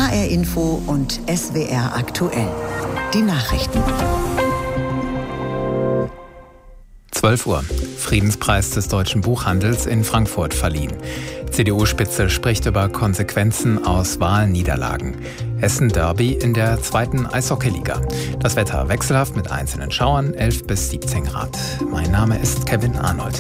HR Info und SWR aktuell. Die Nachrichten. 12 Uhr. Friedenspreis des deutschen Buchhandels in Frankfurt verliehen. CDU-Spitze spricht über Konsequenzen aus Wahlniederlagen. Hessen-Derby in der 2. Eishockeyliga. Das Wetter wechselhaft mit einzelnen Schauern, 11 bis 17 Grad. Mein Name ist Kevin Arnold.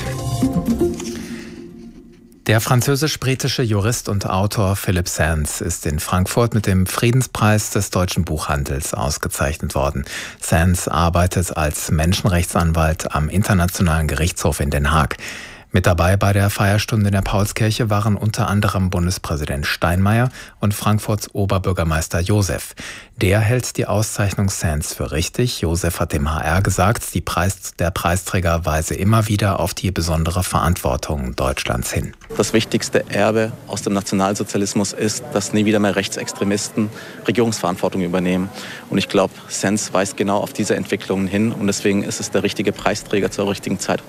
Der französisch-britische Jurist und Autor Philip Sands ist in Frankfurt mit dem Friedenspreis des deutschen Buchhandels ausgezeichnet worden. Sands arbeitet als Menschenrechtsanwalt am Internationalen Gerichtshof in Den Haag. Mit dabei bei der Feierstunde in der Paulskirche waren unter anderem Bundespräsident Steinmeier und Frankfurts Oberbürgermeister Joseph. Der hält die Auszeichnung Sands für richtig. Joseph hat dem HR gesagt, der Preisträger weise immer wieder auf die besondere Verantwortung Deutschlands hin. Das wichtigste Erbe aus dem Nationalsozialismus ist, dass nie wieder mehr Rechtsextremisten Regierungsverantwortung übernehmen. Und ich glaube, Sands weist genau auf diese Entwicklungen hin und deswegen ist es der richtige Preisträger zur richtigen Zeit.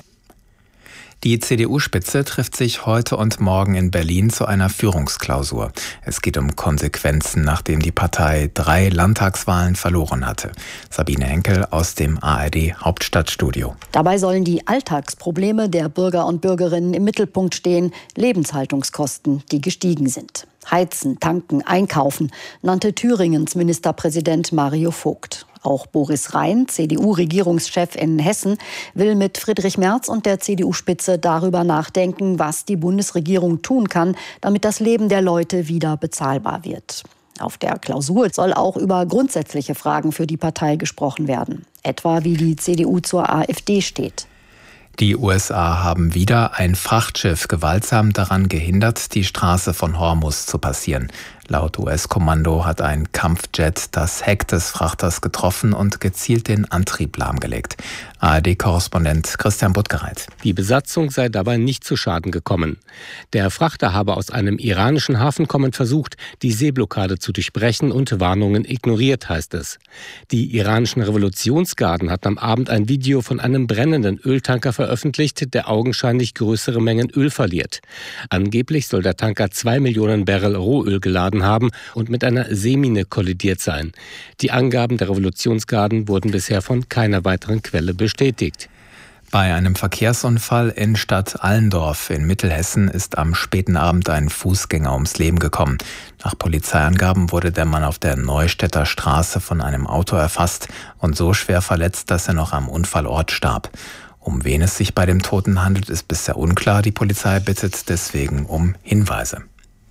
Die CDU-Spitze trifft sich heute und morgen in Berlin zu einer Führungsklausur. Es geht um Konsequenzen, nachdem die Partei 3 Landtagswahlen verloren hatte. Sabine Henkel aus dem ARD Hauptstadtstudio. Dabei sollen die Alltagsprobleme der Bürger und Bürgerinnen im Mittelpunkt stehen. Lebenshaltungskosten, die gestiegen sind. Heizen, tanken, einkaufen, nannte Thüringens Ministerpräsident Mario Vogt. Auch Boris Rhein, CDU-Regierungschef in Hessen, will mit Friedrich Merz und der CDU-Spitze darüber nachdenken, was die Bundesregierung tun kann, damit das Leben der Leute wieder bezahlbar wird. Auf der Klausur soll auch über grundsätzliche Fragen für die Partei gesprochen werden. Etwa wie die CDU zur AfD steht. Die USA haben wieder ein Frachtschiff gewaltsam daran gehindert, die Straße von Hormuz zu passieren. Laut US-Kommando hat ein Kampfjet das Heck des Frachters getroffen und gezielt den Antrieb lahmgelegt. ARD-Korrespondent Christian Buttgereit. Die Besatzung sei dabei nicht zu Schaden gekommen. Der Frachter habe aus einem iranischen Hafen kommend versucht, die Seeblockade zu durchbrechen und Warnungen ignoriert, heißt es. Die iranischen Revolutionsgarden hatten am Abend ein Video von einem brennenden Öltanker veröffentlicht, der augenscheinlich größere Mengen Öl verliert. Angeblich soll der Tanker 2 Millionen Barrel Rohöl geladen haben und mit einer Seemine kollidiert sein. Die Angaben der Revolutionsgarden wurden bisher von keiner weiteren Quelle bestätigt. Bei einem Verkehrsunfall in Stadt Allendorf in Mittelhessen ist am späten Abend ein Fußgänger ums Leben gekommen. Nach Polizeiangaben wurde der Mann auf der Neustädter Straße von einem Auto erfasst und so schwer verletzt, dass er noch am Unfallort starb. Um wen es sich bei dem Toten handelt, ist bisher unklar. Die Polizei bittet deswegen um Hinweise.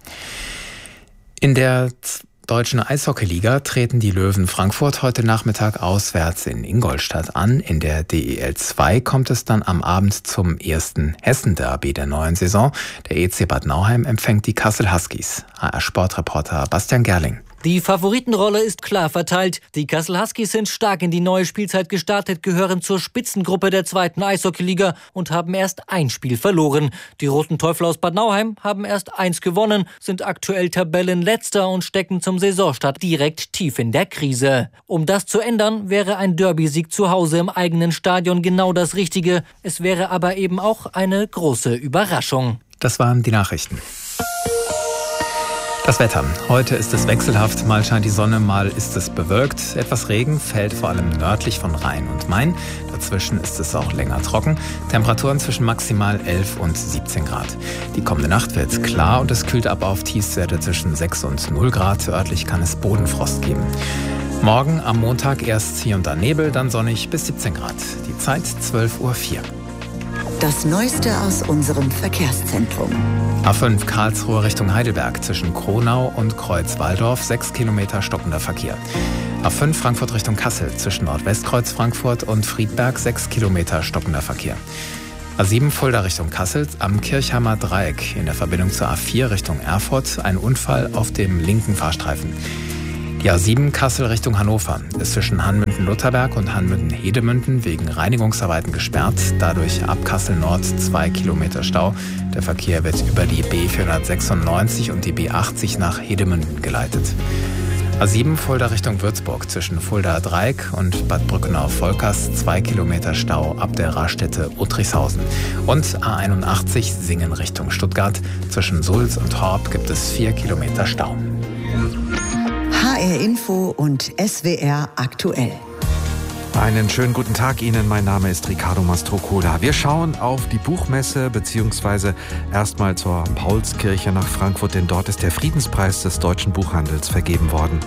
In der deutschen Eishockeyliga treten die Löwen Frankfurt heute Nachmittag auswärts in Ingolstadt an. In der DEL 2 kommt es dann am Abend zum ersten Hessen-Derby der neuen Saison. Der EC Bad Nauheim empfängt die Kassel Huskies. HR-Sportreporter Bastian Gerling. Die Favoritenrolle ist klar verteilt. Die Kassel Huskies sind stark in die neue Spielzeit gestartet, gehören zur Spitzengruppe der 2. Eishockeyliga und haben erst ein Spiel verloren. Die Roten Teufel aus Bad Nauheim haben erst 1 gewonnen, sind aktuell Tabellenletzter und stecken zum Saisonstart direkt tief in der Krise. Um das zu ändern, wäre ein Derby-Sieg zu Hause im eigenen Stadion genau das Richtige. Es wäre aber eben auch eine große Überraschung. Das waren die Nachrichten. Das Wetter. Heute ist es wechselhaft, mal scheint die Sonne, mal ist es bewölkt. Etwas Regen fällt vor allem nördlich von Rhein und Main. Dazwischen ist es auch länger trocken. Temperaturen zwischen maximal 11 und 17 Grad. Die kommende Nacht wird klar und es kühlt ab auf Tiefstwerte zwischen 6 und 0 Grad. Örtlich kann es Bodenfrost geben. Morgen am Montag erst hier und da Nebel, dann sonnig bis 17 Grad. Die Zeit 12:04 Uhr. Das Neueste aus unserem Verkehrszentrum. A5 Karlsruhe Richtung Heidelberg zwischen Kronau und Kreuz-Walldorf 6 Kilometer stockender Verkehr. A5 Frankfurt Richtung Kassel zwischen Nordwestkreuz Frankfurt und Friedberg 6 Kilometer stockender Verkehr. A7 Fulda Richtung Kassel am Kirchheimer Dreieck in der Verbindung zur A4 Richtung Erfurt ein Unfall auf dem linken Fahrstreifen. Die A7 Kassel Richtung Hannover ist zwischen Hanmünden-Lutherberg und Hanmünden-Hedemünden wegen Reinigungsarbeiten gesperrt. Dadurch ab Kassel Nord 2 Kilometer Stau. Der Verkehr wird über die B496 und die B80 nach Hedemünden geleitet. A7 Fulda Richtung Würzburg zwischen Fulda Dreieck und Bad Brückenau-Volkers 2 Kilometer Stau ab der Raststätte Uttrichshausen. Und A81 Singen Richtung Stuttgart zwischen Sulz und Horb gibt es 4 Kilometer Stau. HR Info und SWR aktuell. Einen schönen guten Tag Ihnen, mein Name ist Ricardo Mastrocola. Wir schauen auf die Buchmesse bzw. erstmal zur Paulskirche nach Frankfurt, denn dort ist der Friedenspreis des deutschen Buchhandels vergeben worden.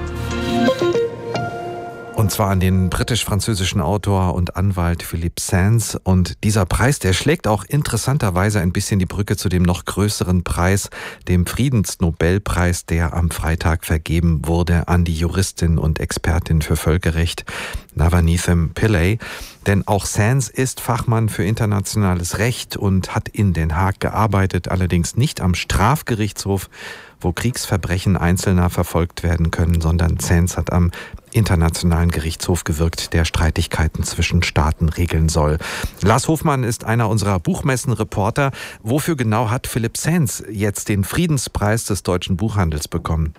Und zwar an den britisch-französischen Autor und Anwalt Philippe Sands. Und dieser Preis, der schlägt auch interessanterweise ein bisschen die Brücke zu dem noch größeren Preis, dem Friedensnobelpreis, der am Freitag vergeben wurde an die Juristin und Expertin für Völkerrecht Navaneetham Pillay. Denn auch Sands ist Fachmann für internationales Recht und hat in Den Haag gearbeitet, allerdings nicht am Strafgerichtshof, wo Kriegsverbrechen Einzelner verfolgt werden können, sondern Sands hat am Internationalen Gerichtshof gewirkt, der Streitigkeiten zwischen Staaten regeln soll. Lars Hofmann ist einer unserer Buchmessenreporter. Wofür genau hat Philippe Sands jetzt den Friedenspreis des deutschen Buchhandels bekommen?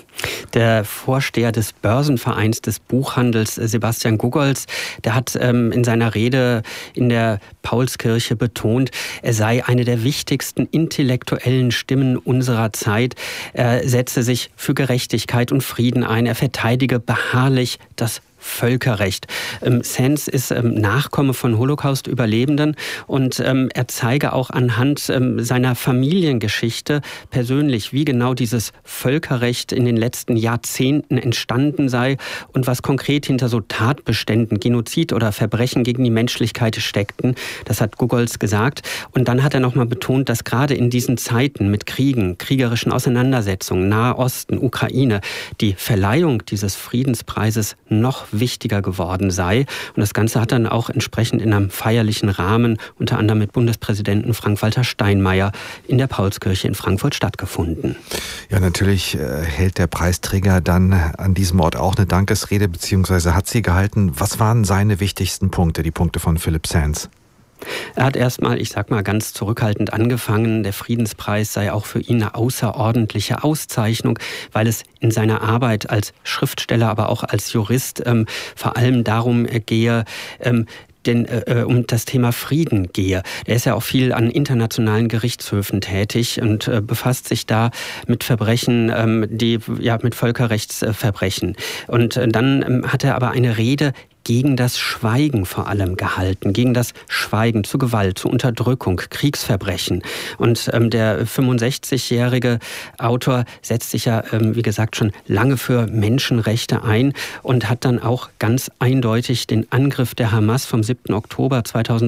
Der Vorsteher des Börsenvereins des Buchhandels, Sebastian Gugolz, der hat in seiner Rede in der Paulskirche betont, er sei eine der wichtigsten intellektuellen Stimmen unserer Zeit. Er setze sich für Gerechtigkeit und Frieden ein. Er verteidige beharrlich das Völkerrecht. Sands ist Nachkomme von Holocaust-Überlebenden und er zeige auch anhand seiner Familiengeschichte persönlich, wie genau dieses Völkerrecht in den letzten Jahrzehnten entstanden sei und was konkret hinter so Tatbeständen, Genozid oder Verbrechen gegen die Menschlichkeit steckten. Das hat Gugolz gesagt. Und dann hat er nochmal betont, dass gerade in diesen Zeiten mit Kriegen, kriegerischen Auseinandersetzungen, Nahe Osten, Ukraine, die Verleihung dieses Friedenspreises noch wichtiger geworden sei. Und das Ganze hat dann auch entsprechend in einem feierlichen Rahmen, unter anderem mit Bundespräsidenten Frank-Walter Steinmeier in der Paulskirche in Frankfurt stattgefunden. Ja, natürlich hält der Preisträger dann an diesem Ort auch eine Dankesrede, beziehungsweise hat sie gehalten. Was waren seine wichtigsten Punkte, die Punkte von Philippe Sands? Er hat erstmal, ich sag mal, ganz zurückhaltend angefangen. Der Friedenspreis sei auch für ihn eine außerordentliche Auszeichnung, weil es in seiner Arbeit als Schriftsteller, aber auch als Jurist vor allem darum gehe, um das Thema Frieden gehe. Er ist ja auch viel an internationalen Gerichtshöfen tätig und befasst sich da mit Verbrechen, mit Völkerrechtsverbrechen. Und dann hat er aber eine Rede gegen das Schweigen vor allem gehalten, gegen das Schweigen zu Gewalt, zu Unterdrückung, Kriegsverbrechen. Und der 65-jährige Autor setzt sich ja, wie gesagt, schon lange für Menschenrechte ein und hat dann auch ganz eindeutig den Angriff der Hamas vom 7. Oktober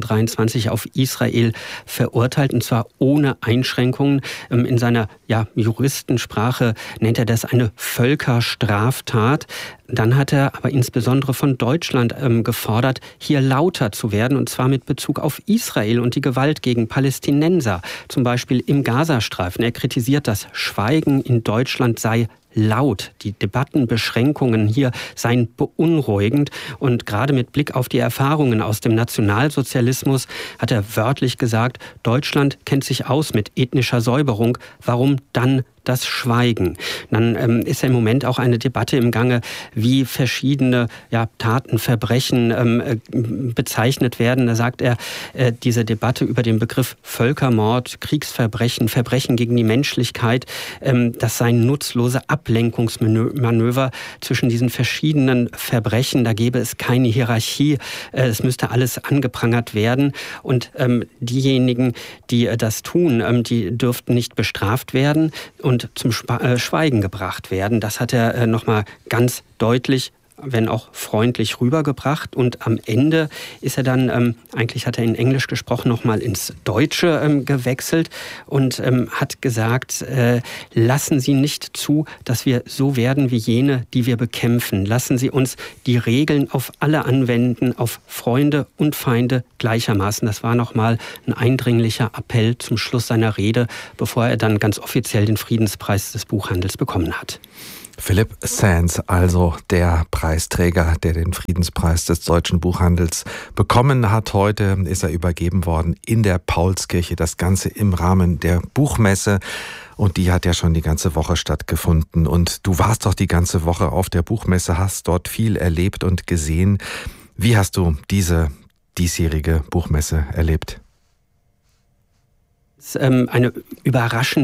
2023 auf Israel verurteilt, und zwar ohne Einschränkungen. In seiner Juristensprache nennt er das eine Völkerstraftat. Dann hat er aber insbesondere von Deutschland gefordert, hier lauter zu werden, und zwar mit Bezug auf Israel und die Gewalt gegen Palästinenser, zum Beispiel im Gazastreifen. Er kritisiert, das Schweigen in Deutschland sei laut. Die Debattenbeschränkungen hier seien beunruhigend. Und gerade mit Blick auf die Erfahrungen aus dem Nationalsozialismus hat er wörtlich gesagt, Deutschland kennt sich aus mit ethnischer Säuberung. Warum dann das Schweigen? Dann ist ja im Moment auch eine Debatte im Gange, wie verschiedene Taten, Verbrechen bezeichnet werden. Da sagt er, diese Debatte über den Begriff Völkermord, Kriegsverbrechen, Verbrechen gegen die Menschlichkeit, das seien nutzlose Ablenkungsmanöver zwischen diesen verschiedenen Verbrechen. Da gäbe es keine Hierarchie. Es müsste alles angeprangert werden. Und diejenigen, die das tun, die dürften nicht bestraft werden und zum Schweigen gebracht werden. Das hat er nochmal ganz deutlich, wenn auch freundlich rübergebracht. Und am Ende ist er dann, eigentlich hat er in Englisch gesprochen, nochmal ins Deutsche gewechselt und hat gesagt, lassen Sie nicht zu, dass wir so werden wie jene, die wir bekämpfen. Lassen Sie uns die Regeln auf alle anwenden, auf Freunde und Feinde gleichermaßen. Das war nochmal ein eindringlicher Appell zum Schluss seiner Rede, bevor er dann ganz offiziell den Friedenspreis des Buchhandels bekommen hat. Philippe Sands, also der Preisträger, der den Friedenspreis des deutschen Buchhandels bekommen hat. Heute ist er übergeben worden in der Paulskirche. Das Ganze im Rahmen der Buchmesse. Und die hat ja schon die ganze Woche stattgefunden. Und du warst doch die ganze Woche auf der Buchmesse, hast dort viel erlebt und gesehen. Wie hast du diese diesjährige Buchmesse erlebt? Es ist eine überraschend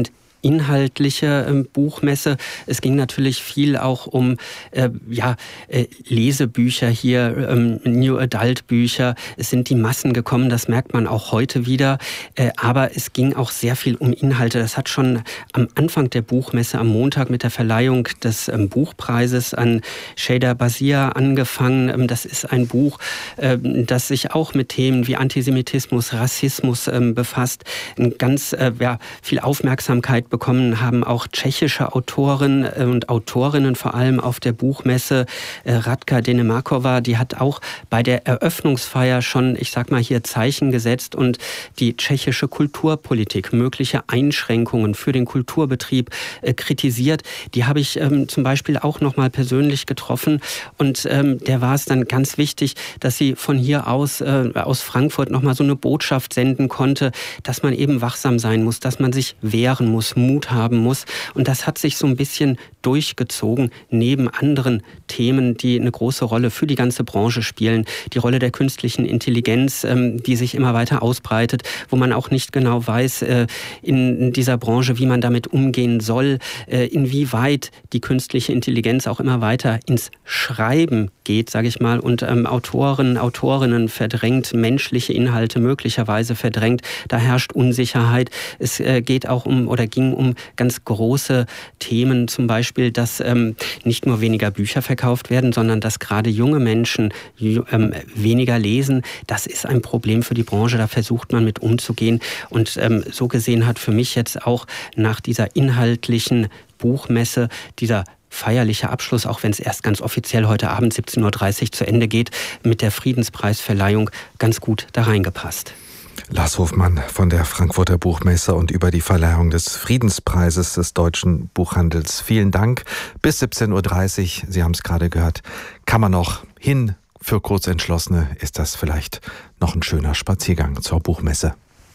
inhaltliche Buchmesse. Es ging natürlich viel auch um Lesebücher hier, New Adult Bücher. Es sind die Massen gekommen, das merkt man auch heute wieder. Aber es ging auch sehr viel um Inhalte. Das hat schon am Anfang der Buchmesse am Montag mit der Verleihung des Buchpreises an Shada Bazir angefangen. Das ist ein Buch, das sich auch mit Themen wie Antisemitismus, Rassismus befasst. Ganz viel Aufmerksamkeit bekommen haben auch tschechische Autoren und Autorinnen, vor allem auf der Buchmesse. Radka Denemarkova, die hat auch bei der Eröffnungsfeier schon, hier Zeichen gesetzt und die tschechische Kulturpolitik, mögliche Einschränkungen für den Kulturbetrieb kritisiert. Die habe ich zum Beispiel auch noch mal persönlich getroffen und der war es dann ganz wichtig, dass sie von hier aus Frankfurt noch mal so eine Botschaft senden konnte, dass man eben wachsam sein muss, dass man sich wehren muss, Mut haben muss. Und das hat sich so ein bisschen durchgezogen, neben anderen Themen, die eine große Rolle für die ganze Branche spielen. Die Rolle der künstlichen Intelligenz, die sich immer weiter ausbreitet, wo man auch nicht genau weiß in dieser Branche, wie man damit umgehen soll, inwieweit die künstliche Intelligenz auch immer weiter ins Schreiben geht, und Autoren, Autorinnen verdrängt, menschliche Inhalte möglicherweise verdrängt. Da herrscht Unsicherheit. Es ging um ganz große Themen, zum Beispiel, dass nicht nur weniger Bücher verkauft werden, sondern dass gerade junge Menschen weniger lesen. Das ist ein Problem für die Branche, da versucht man mit umzugehen. Und so gesehen hat für mich jetzt auch nach dieser inhaltlichen Buchmesse dieser feierlicher Abschluss, auch wenn es erst ganz offiziell heute Abend 17.30 Uhr zu Ende geht, mit der Friedenspreisverleihung ganz gut da reingepasst. Lars Hofmann von der Frankfurter Buchmesse und über die Verleihung des Friedenspreises des deutschen Buchhandels. Vielen Dank. Bis 17.30 Uhr, Sie haben es gerade gehört, kann man noch hin. Für Kurzentschlossene ist das vielleicht noch ein schöner Spaziergang zur Buchmesse.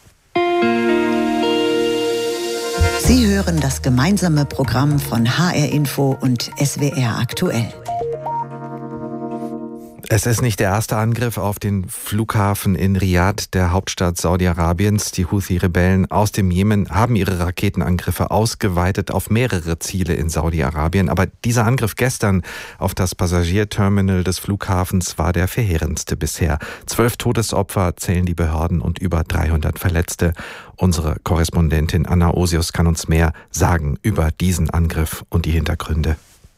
Sie hören das gemeinsame Programm von HR Info und SWR Aktuell. Es ist nicht der erste Angriff auf den Flughafen in Riad, der Hauptstadt Saudi-Arabiens. Die Houthi-Rebellen aus dem Jemen haben ihre Raketenangriffe ausgeweitet auf mehrere Ziele in Saudi-Arabien. Aber dieser Angriff gestern auf das Passagierterminal des Flughafens war der verheerendste bisher. 12 Todesopfer zählen die Behörden und über 300 Verletzte. Unsere Korrespondentin Anna Osius kann uns mehr sagen über diesen Angriff und die Hintergründe.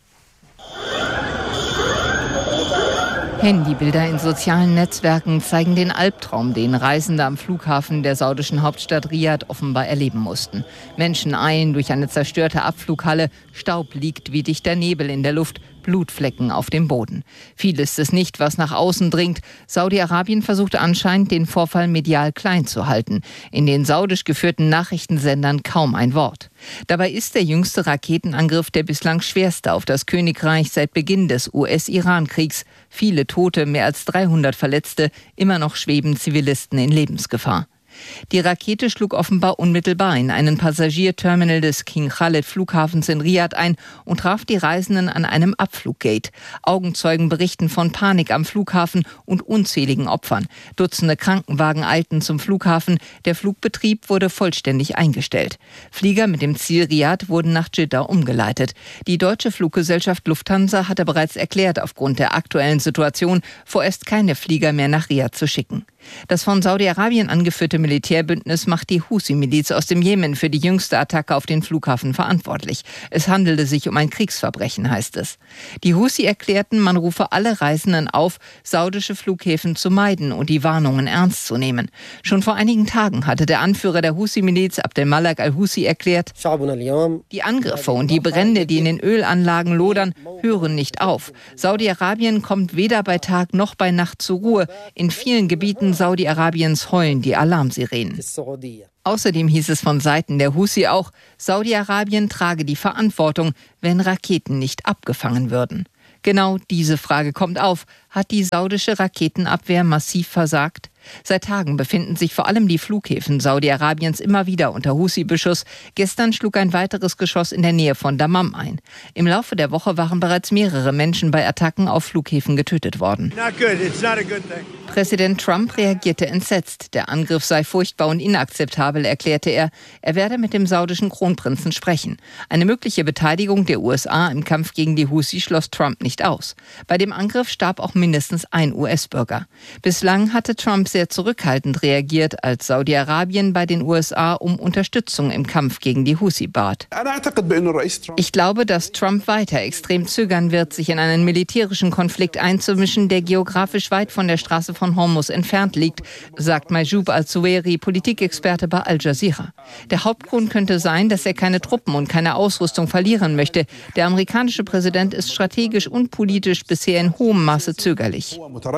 Handybilder in sozialen Netzwerken zeigen den Albtraum, den Reisende am Flughafen der saudischen Hauptstadt Riad offenbar erleben mussten. Menschen eilen durch eine zerstörte Abflughalle, Staub liegt wie dichter Nebel in der Luft, Blutflecken auf dem Boden. Viel ist es nicht, was nach außen dringt. Saudi-Arabien versucht anscheinend, den Vorfall medial klein zu halten. In den saudisch geführten Nachrichtensendern kaum ein Wort. Dabei ist der jüngste Raketenangriff der bislang schwerste auf das Königreich seit Beginn des US-Iran-Kriegs. Viele Tote, mehr als 300 Verletzte, immer noch schweben Zivilisten in Lebensgefahr. Die Rakete schlug offenbar unmittelbar in einen Passagierterminal des King Khaled Flughafens in Riad ein und traf die Reisenden an einem Abfluggate. Augenzeugen berichten von Panik am Flughafen und unzähligen Opfern. Dutzende Krankenwagen eilten zum Flughafen. Der Flugbetrieb wurde vollständig eingestellt. Flieger mit dem Ziel Riad wurden nach Jeddah umgeleitet. Die deutsche Fluggesellschaft Lufthansa hatte bereits erklärt, aufgrund der aktuellen Situation vorerst keine Flieger mehr nach Riad zu schicken. Das von Saudi-Arabien angeführte Militärbündnis macht die Houthi-Miliz aus dem Jemen für die jüngste Attacke auf den Flughafen verantwortlich. Es handelte sich um ein Kriegsverbrechen, heißt es. Die Houthi erklärten, man rufe alle Reisenden auf, saudische Flughäfen zu meiden und die Warnungen ernst zu nehmen. Schon vor einigen Tagen hatte der Anführer der Houthi-Miliz, Abdelmalek al-Houthi, erklärt, die Angriffe und die Brände, die in den Ölanlagen lodern, hören nicht auf. Saudi-Arabien kommt weder bei Tag noch bei Nacht zur Ruhe. In vielen Gebieten Saudi-Arabiens heulen die Alarmsirenen. Außerdem hieß es von Seiten der Houthi auch, Saudi-Arabien trage die Verantwortung, wenn Raketen nicht abgefangen würden. Genau diese Frage kommt auf. Hat die saudische Raketenabwehr massiv versagt? Seit Tagen befinden sich vor allem die Flughäfen Saudi-Arabiens immer wieder unter Husi-Beschuss. Gestern schlug ein weiteres Geschoss in der Nähe von Dammam ein. Im Laufe der Woche waren bereits mehrere Menschen bei Attacken auf Flughäfen getötet worden. Präsident Trump reagierte entsetzt. Der Angriff sei furchtbar und inakzeptabel, erklärte er. Er werde mit dem saudischen Kronprinzen sprechen. Eine mögliche Beteiligung der USA im Kampf gegen die Husi schloss Trump nicht aus. Bei dem Angriff starb auch mindestens ein US-Bürger. Bislang hatte Trump sehr zurückhaltend reagiert, als Saudi-Arabien bei den USA um Unterstützung im Kampf gegen die Husi bat. Ich glaube, dass Trump weiter extrem zögern wird, sich in einen militärischen Konflikt einzumischen, der geografisch weit von der Straße von Hormuz entfernt liegt, sagt Majoub al-Zuwairi, Politikexperte bei Al Jazeera. Der Hauptgrund könnte sein, dass er keine Truppen und keine Ausrüstung verlieren möchte. Der amerikanische Präsident ist strategisch und politisch bisher in hohem Maße zögerlich.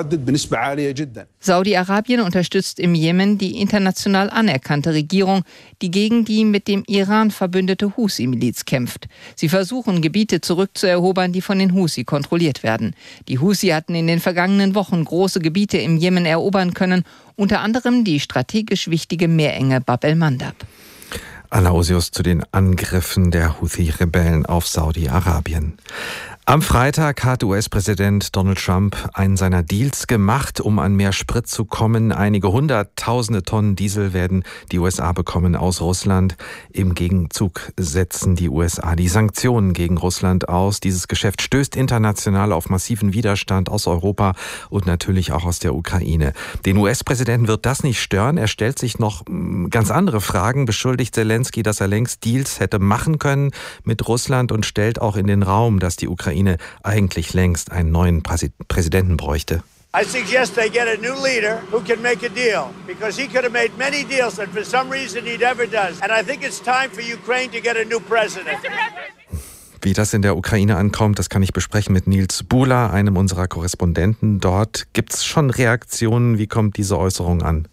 Saudi-Arabien unterstützt im Jemen die international anerkannte Regierung, die gegen die mit dem Iran verbündete Husi-Miliz kämpft. Sie versuchen, Gebiete zurückzuerobern, die von den Husi kontrolliert werden. Die Husi hatten in den vergangenen Wochen große Gebiete im Jemen erobern können, unter anderem die strategisch wichtige Meerenge Bab el-Mandab. Alaosius zu den Angriffen der Houthi-Rebellen auf Saudi-Arabien. Am Freitag hat US-Präsident Donald Trump einen seiner Deals gemacht, um an mehr Sprit zu kommen. Einige hunderttausende Tonnen Diesel werden die USA bekommen aus Russland. Im Gegenzug setzen die USA die Sanktionen gegen Russland aus. Dieses Geschäft stößt international auf massiven Widerstand aus Europa und natürlich auch aus der Ukraine. Den US-Präsidenten wird das nicht stören. Er stellt sich noch ganz andere Fragen, beschuldigt Zelensky, dass er längst Deals hätte machen können mit Russland und stellt auch in den Raum, dass die Ukraine eigentlich längst einen neuen Präsidenten bräuchte. I suggest they get a new leader who can make a deal, because he could have made many deals and for some reason he never does. And I think it's time for Ukraine to get a new president. Wie das in der Ukraine ankommt, das kann ich besprechen mit Nils Buhler, einem unserer Korrespondenten dort. Gibt es schon Reaktionen? Wie kommt diese Äußerung an?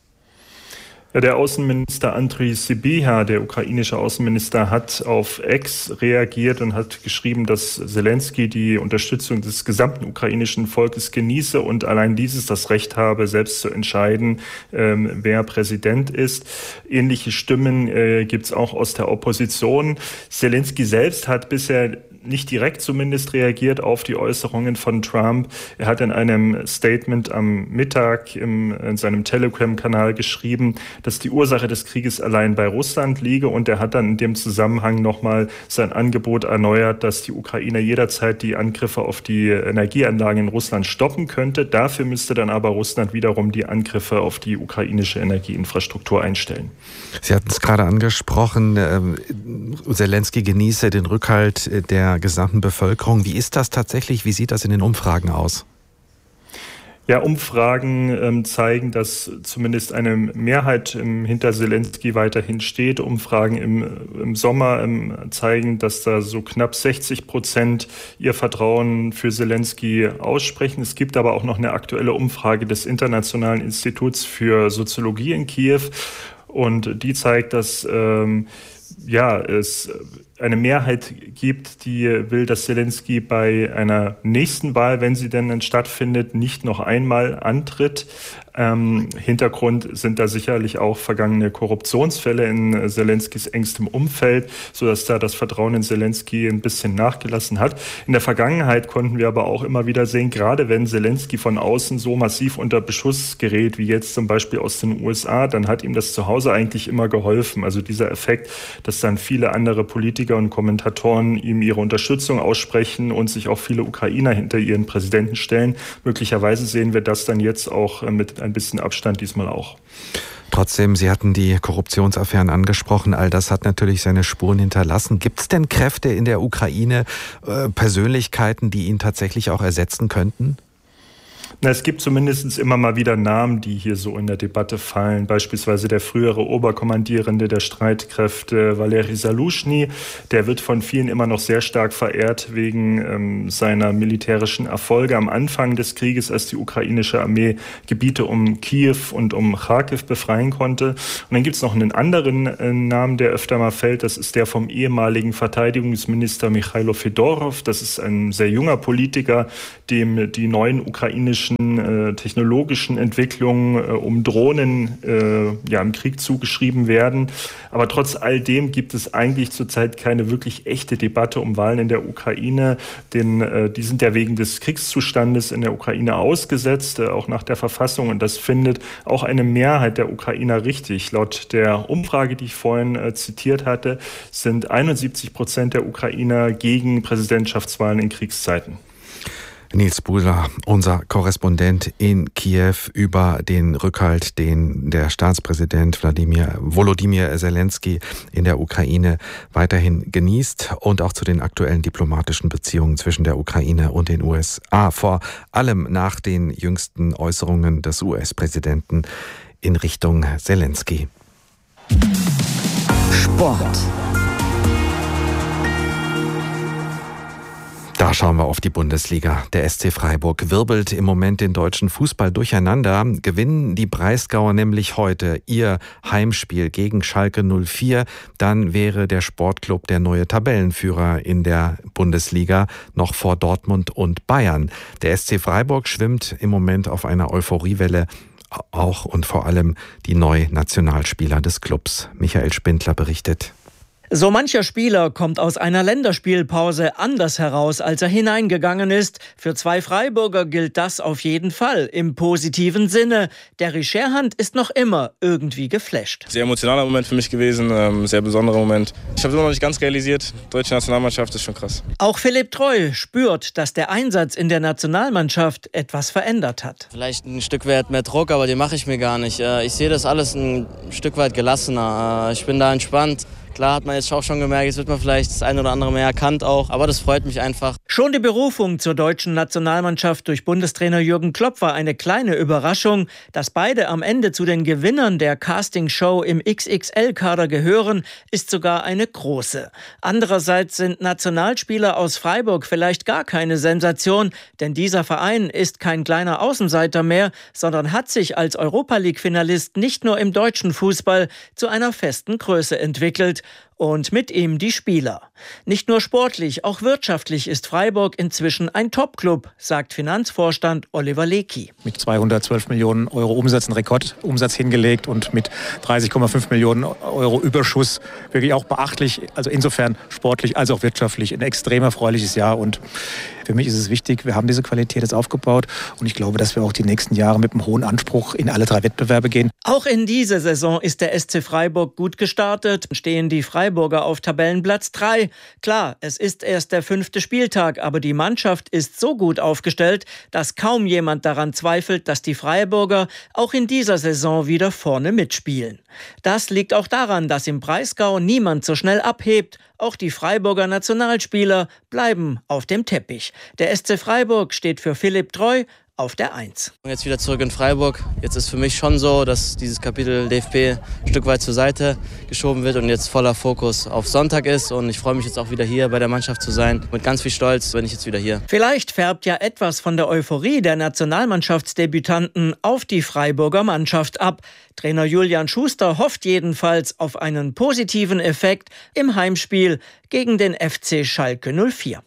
Ja, der Außenminister Andriy Sybiha, der ukrainische Außenminister, hat auf X reagiert und hat geschrieben, dass Zelensky die Unterstützung des gesamten ukrainischen Volkes genieße und allein dieses das Recht habe, selbst zu entscheiden, wer Präsident ist. Ähnliche Stimmen gibt es auch aus der Opposition. Zelensky selbst hat bisher nicht direkt zumindest reagiert auf die Äußerungen von Trump. Er hat in einem Statement am Mittag in seinem Telegram-Kanal geschrieben, dass die Ursache des Krieges allein bei Russland liege, und er hat dann in dem Zusammenhang nochmal sein Angebot erneuert, dass die Ukraine jederzeit die Angriffe auf die Energieanlagen in Russland stoppen könnte. Dafür müsste dann aber Russland wiederum die Angriffe auf die ukrainische Energieinfrastruktur einstellen. Sie hatten es gerade angesprochen, Zelensky genieße den Rückhalt der gesamten Bevölkerung. Wie ist das tatsächlich? Wie sieht das in den Umfragen aus? Ja, Umfragen zeigen, dass zumindest eine Mehrheit hinter Zelensky weiterhin steht. Umfragen im Sommer zeigen, dass da so knapp 60% ihr Vertrauen für Zelensky aussprechen. Es gibt aber auch noch eine aktuelle Umfrage des Internationalen Instituts für Soziologie in Kiew, und die zeigt, dass es eine Mehrheit gibt, die will, dass Zelensky bei einer nächsten Wahl, wenn sie denn stattfindet, nicht noch einmal antritt. Hintergrund sind da sicherlich auch vergangene Korruptionsfälle in Zelenskys engstem Umfeld, sodass da das Vertrauen in Zelensky ein bisschen nachgelassen hat. In der Vergangenheit konnten wir aber auch immer wieder sehen, gerade wenn Zelensky von außen so massiv unter Beschuss gerät, wie jetzt zum Beispiel aus den USA, dann hat ihm das zu Hause eigentlich immer geholfen. Also dieser Effekt, dass dann viele andere Politiker und Kommentatoren ihm ihre Unterstützung aussprechen und sich auch viele Ukrainer hinter ihren Präsidenten stellen. Möglicherweise sehen wir das dann jetzt auch mit ein bisschen Abstand diesmal auch. Trotzdem, Sie hatten die Korruptionsaffären angesprochen. All das hat natürlich seine Spuren hinterlassen. Gibt es denn Kräfte in der Ukraine, Persönlichkeiten, die ihn tatsächlich auch ersetzen könnten? Es gibt zumindest immer mal wieder Namen, die hier so in der Debatte fallen. Beispielsweise der frühere Oberkommandierende der Streitkräfte, Valery Zaluzhny. Der wird von vielen immer noch sehr stark verehrt wegen seiner militärischen Erfolge am Anfang des Krieges, als die ukrainische Armee Gebiete um Kiew und um Kharkiv befreien konnte. Und dann gibt es noch einen anderen Namen, der öfter mal fällt. Das ist der vom ehemaligen Verteidigungsminister Michailo Fedorov. Das ist ein sehr junger Politiker, dem die neuen ukrainischen technologischen Entwicklungen um Drohnen im Krieg zugeschrieben werden. Aber trotz all dem gibt es eigentlich zurzeit keine wirklich echte Debatte um Wahlen in der Ukraine, denn die sind ja wegen des Kriegszustandes in der Ukraine ausgesetzt, auch nach der Verfassung. Und das findet auch eine Mehrheit der Ukrainer richtig. Laut der Umfrage, die ich vorhin zitiert hatte, sind 71% der Ukrainer gegen Präsidentschaftswahlen in Kriegszeiten. Nils Buser, unser Korrespondent in Kiew, über den Rückhalt, den der Staatspräsident Volodymyr Zelensky in der Ukraine weiterhin genießt, und auch zu den aktuellen diplomatischen Beziehungen zwischen der Ukraine und den USA, vor allem nach den jüngsten Äußerungen des US-Präsidenten in Richtung Zelensky. Sport. Da schauen wir auf die Bundesliga. Der SC Freiburg wirbelt im Moment den deutschen Fußball durcheinander. Gewinnen die Breisgauer nämlich heute ihr Heimspiel gegen Schalke 04, dann wäre der Sportclub der neue Tabellenführer in der Bundesliga, noch vor Dortmund und Bayern. Der SC Freiburg schwimmt im Moment auf einer Euphoriewelle, auch und vor allem die neuen Nationalspieler des Clubs. Michael Spindler berichtet. So mancher Spieler kommt aus einer Länderspielpause anders heraus, als er hineingegangen ist. Für zwei Freiburger gilt das auf jeden Fall im positiven Sinne. Der Scherhand ist noch immer irgendwie geflasht. Sehr emotionaler Moment für mich gewesen, sehr besonderer Moment. Ich habe es immer noch nicht ganz realisiert. Deutsche Nationalmannschaft ist schon krass. Auch Philipp Treu spürt, dass der Einsatz in der Nationalmannschaft etwas verändert hat. Vielleicht ein Stück weit mehr Druck, aber den mache ich mir gar nicht. Ich sehe das alles ein Stück weit gelassener. Ich bin da entspannt. Klar hat man jetzt auch schon gemerkt, jetzt wird man vielleicht das eine oder andere mehr erkannt auch, aber das freut mich einfach. Schon die Berufung zur deutschen Nationalmannschaft durch Bundestrainer Jürgen Klopp war eine kleine Überraschung. Dass beide am Ende zu den Gewinnern der Castingshow im XXL-Kader gehören, ist sogar eine große. Andererseits sind Nationalspieler aus Freiburg vielleicht gar keine Sensation, denn dieser Verein ist kein kleiner Außenseiter mehr, sondern hat sich als Europa-League-Finalist nicht nur im deutschen Fußball zu einer festen Größe entwickelt. Und mit ihm die Spieler. Nicht nur sportlich, auch wirtschaftlich ist Freiburg inzwischen ein Top-Club, sagt Finanzvorstand Oliver Lecky. Mit 212 Millionen Euro Umsatz einen Rekordumsatz hingelegt und mit 30,5 Millionen Euro Überschuss wirklich auch beachtlich. Also insofern sportlich als auch wirtschaftlich ein extrem erfreuliches Jahr. Und für mich ist es wichtig, wir haben diese Qualität jetzt aufgebaut und ich glaube, dass wir auch die nächsten Jahre mit einem hohen Anspruch in alle 3 Wettbewerbe gehen. Auch in diese Saison ist der SC Freiburg gut gestartet. Stehen die Freiburger auf Tabellenplatz 3. Klar, es ist erst der 5. Spieltag, aber die Mannschaft ist so gut aufgestellt, dass kaum jemand daran zweifelt, dass die Freiburger auch in dieser Saison wieder vorne mitspielen. Das liegt auch daran, dass im Breisgau niemand so schnell abhebt. Auch die Freiburger Nationalspieler bleiben auf dem Teppich. Der SC Freiburg steht für Philipp Treu auf der 1. Jetzt wieder zurück in Freiburg. Jetzt ist für mich schon so, dass dieses Kapitel DFB ein Stück weit zur Seite geschoben wird und jetzt voller Fokus auf Sonntag ist. Und ich freue mich jetzt auch wieder hier bei der Mannschaft zu sein. Mit ganz viel Stolz bin ich jetzt wieder hier. Vielleicht färbt ja etwas von der Euphorie der Nationalmannschaftsdebütanten auf die Freiburger Mannschaft ab. Trainer Julian Schuster hofft jedenfalls auf einen positiven Effekt im Heimspiel gegen den FC Schalke 04.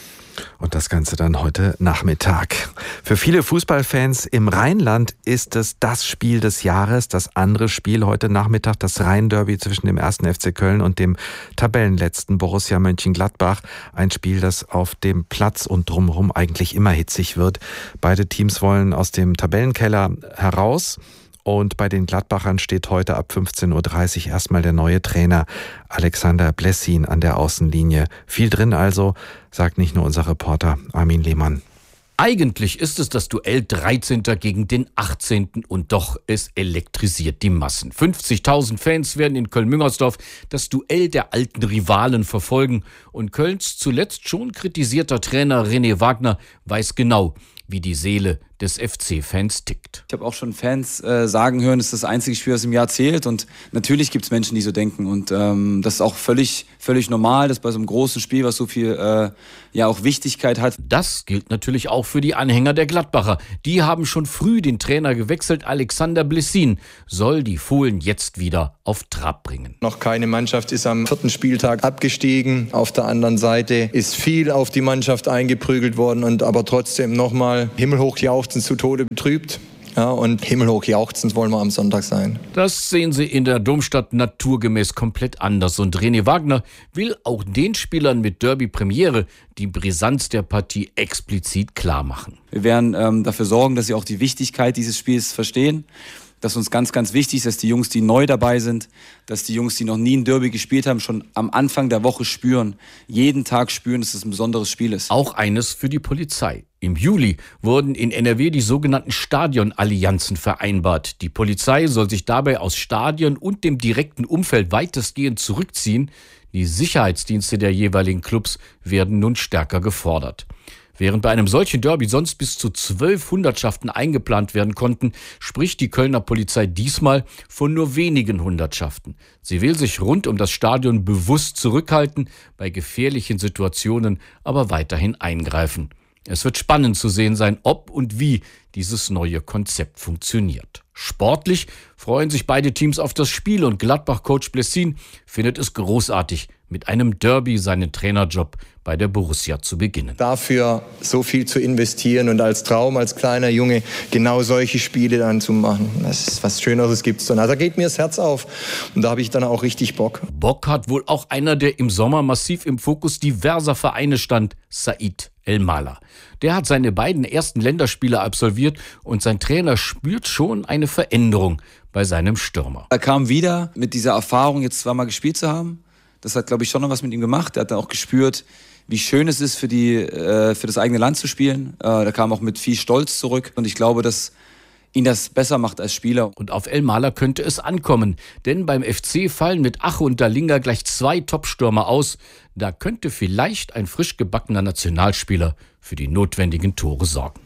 Und das Ganze dann heute Nachmittag. Für viele Fußballfans im Rheinland ist es das Spiel des Jahres. Das andere Spiel heute Nachmittag, das Rhein-Derby zwischen dem 1. FC Köln und dem Tabellenletzten Borussia Mönchengladbach. Ein Spiel, das auf dem Platz und drumherum eigentlich immer hitzig wird. Beide Teams wollen aus dem Tabellenkeller heraus. Und bei den Gladbachern steht heute ab 15.30 Uhr erstmal der neue Trainer Alexander Blessin an der Außenlinie. Viel drin also, sagt nicht nur unser Reporter Armin Lehmann. Eigentlich ist es das Duell 13. gegen den 18. und doch, es elektrisiert die Massen. 50.000 Fans werden in Köln-Müngersdorf das Duell der alten Rivalen verfolgen. Und Kölns zuletzt schon kritisierter Trainer René Wagner weiß genau, wie die Seele des FC-Fans tickt. Ich habe auch schon Fans sagen hören, es ist das einzige Spiel, das im Jahr zählt. Und natürlich gibt es Menschen, die so denken. Und das ist auch völlig normal, dass bei so einem großen Spiel, was so viel auch Wichtigkeit hat. Das gilt natürlich auch für die Anhänger der Gladbacher. Die haben schon früh den Trainer gewechselt. Alexander Blessin soll die Fohlen jetzt wieder auf Trab bringen. Noch keine Mannschaft ist am 4. Spieltag abgestiegen. Auf der anderen Seite ist viel auf die Mannschaft eingeprügelt worden und aber trotzdem nochmal himmelhoch jauchzend jauchzend zu Tode betrübt. Ja, und himmelhoch jauchzend wollen wir am Sonntag sein. Das sehen Sie in der Domstadt naturgemäß komplett anders. Und René Wagner will auch den Spielern mit Derby-Premiere die Brisanz der Partie explizit klar machen. Wir werden dafür sorgen, dass sie auch die Wichtigkeit dieses Spiels verstehen. Dass uns ganz, ganz wichtig ist, dass die Jungs, die neu dabei sind, dass die Jungs, die noch nie ein Derby gespielt haben, schon am Anfang der Woche spüren, jeden Tag spüren, dass es ein besonderes Spiel ist. Auch eines für die Polizei. Im Juli wurden in NRW die sogenannten Stadionallianzen vereinbart. Die Polizei soll sich dabei aus Stadion und dem direkten Umfeld weitestgehend zurückziehen. Die Sicherheitsdienste der jeweiligen Clubs werden nun stärker gefordert. Während bei einem solchen Derby sonst bis zu 12 Hundertschaften eingeplant werden konnten, spricht die Kölner Polizei diesmal von nur wenigen Hundertschaften. Sie will sich rund um das Stadion bewusst zurückhalten, bei gefährlichen Situationen aber weiterhin eingreifen. Es wird spannend zu sehen sein, ob und wie dieses neue Konzept funktioniert. Sportlich freuen sich beide Teams auf das Spiel und Gladbach-Coach Blessin findet es großartig, mit einem Derby seinen Trainerjob bei der Borussia zu beginnen. Dafür so viel zu investieren und als Traum, als kleiner Junge, genau solche Spiele dann zu machen. Das ist was Schöneres gibt's dann. Also da geht mir das Herz auf und da habe ich dann auch richtig Bock. Bock hat wohl auch einer, der im Sommer massiv im Fokus diverser Vereine stand, Said El-Mala. Der hat seine beiden ersten Länderspiele absolviert und sein Trainer spürt schon eine Veränderung bei seinem Stürmer. Er kam wieder mit dieser Erfahrung, jetzt zweimal gespielt zu haben. Das hat, glaube ich, schon noch was mit ihm gemacht. Er hat dann auch gespürt, wie schön es ist, für das eigene Land zu spielen. Er kam auch mit viel Stolz zurück. Und ich glaube, dass ihn das besser macht als Spieler. Und auf El-Mala könnte es ankommen. Denn beim FC fallen mit Ache und Dalinga gleich 2 Topstürmer aus. Da könnte vielleicht ein frisch gebackener Nationalspieler für die notwendigen Tore sorgen.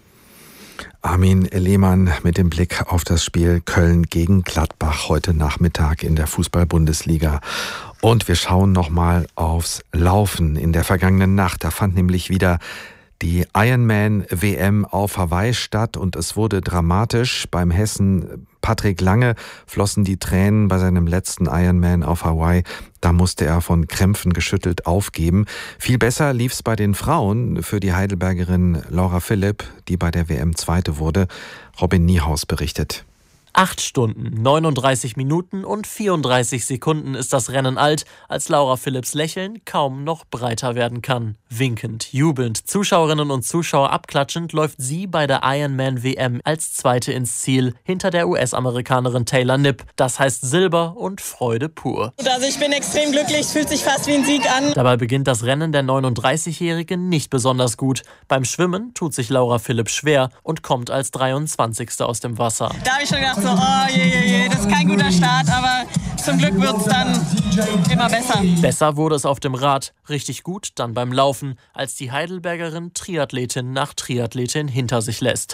Armin Lehmann mit dem Blick auf das Spiel Köln gegen Gladbach heute Nachmittag in der Fußball-Bundesliga. Und wir schauen nochmal aufs Laufen in der vergangenen Nacht. Da fand nämlich wieder die Ironman-WM auf Hawaii statt und es wurde dramatisch. Beim Hessen Patrick Lange flossen die Tränen bei seinem letzten Ironman auf Hawaii. Da musste er von Krämpfen geschüttelt aufgeben. Viel besser lief's bei den Frauen für die Heidelbergerin Laura Philipp, die bei der WM Zweite wurde. Robin Niehaus berichtet. 8 Stunden, 39 Minuten und 34 Sekunden ist das Rennen alt, als Laura Philipps Lächeln kaum noch breiter werden kann. Winkend, jubelnd, Zuschauerinnen und Zuschauer abklatschend läuft sie bei der Ironman-WM als Zweite ins Ziel, hinter der US-Amerikanerin Taylor Knipp. Das heißt Silber und Freude pur. Also ich bin extrem glücklich, es fühlt sich fast wie ein Sieg an. Dabei beginnt das Rennen der 39-Jährige nicht besonders gut. Beim Schwimmen tut sich Laura Philipp schwer und kommt als 23. aus dem Wasser. Da habe ich schon gedacht, so, oh je, das ist kein guter Start, aber zum Glück wird es dann immer besser. Besser wurde es auf dem Rad, richtig gut dann beim Laufen, als die Heidelbergerin Triathletin nach Triathletin hinter sich lässt.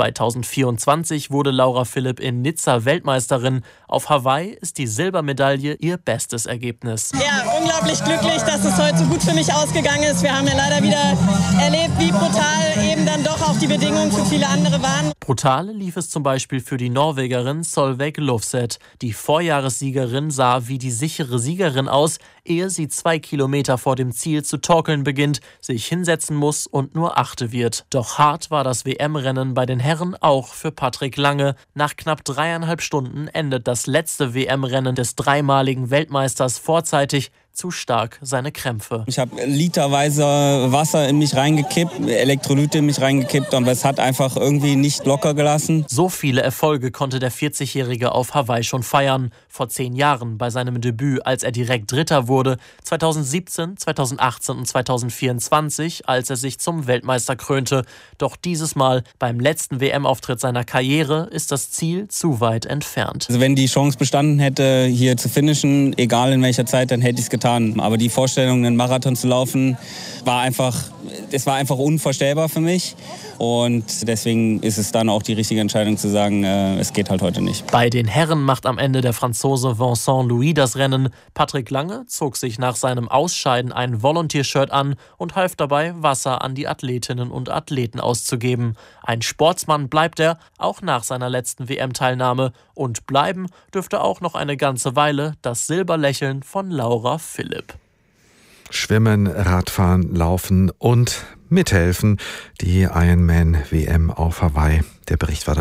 2024 wurde Laura Philipp in Nizza Weltmeisterin. Auf Hawaii ist die Silbermedaille ihr bestes Ergebnis. Ja, unglaublich glücklich, dass es heute so gut für mich ausgegangen ist. Wir haben ja leider wieder erlebt, wie brutal eben dann doch auch die Bedingungen für viele andere waren. Brutal lief es zum Beispiel für die Norwegerin Solveig Lofseth. Die Vorjahressiegerin sah wie die sichere Siegerin aus, ehe sie 2 Kilometer vor dem Ziel zu torkeln beginnt, sich hinsetzen muss und nur Achte wird. Doch hart war das WM-Rennen bei den Herren auch für Patrick Lange. Nach knapp 3,5 Stunden endet das letzte WM-Rennen des dreimaligen Weltmeisters vorzeitig. Zu stark seine Krämpfe. Ich habe literweise Wasser in mich reingekippt, Elektrolyte in mich reingekippt, aber es hat einfach irgendwie nicht locker gelassen. So viele Erfolge konnte der 40-Jährige auf Hawaii schon feiern. Vor 10 Jahren bei seinem Debüt, als er direkt Dritter wurde. 2017, 2018 und 2024, als er sich zum Weltmeister krönte. Doch dieses Mal, beim letzten WM-Auftritt seiner Karriere, ist das Ziel zu weit entfernt. Also wenn die Chance bestanden hätte, hier zu finishen, egal in welcher Zeit, dann hätte ich es getan. Aber die Vorstellung, einen Marathon zu laufen, war einfach unvorstellbar für mich. Und deswegen ist es dann auch die richtige Entscheidung zu sagen, es geht halt heute nicht. Bei den Herren macht am Ende der Franzose Vincent Louis das Rennen. Patrick Lange zog sich nach seinem Ausscheiden ein Volunteer-Shirt an und half dabei, Wasser an die Athletinnen und Athleten auszugeben. Ein Sportsmann bleibt er, auch nach seiner letzten WM-Teilnahme. Und bleiben dürfte auch noch eine ganze Weile das Silberlächeln von Laura Philipp. Schwimmen, Radfahren, Laufen und mithelfen. Die Ironman WM auf Hawaii. Der Bericht war